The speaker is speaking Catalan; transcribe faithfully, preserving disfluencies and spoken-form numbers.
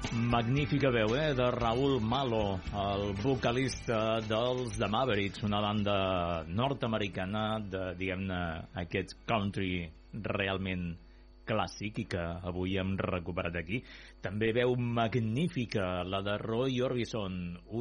Magnífica veu, eh, de Raúl Malo, el vocalista dels The Mavericks, una banda nord-americana de, diguem-ne, aquest country realment clàssic i que avui hem recuperat aquí. També veu magnífica la de Roy Orbison,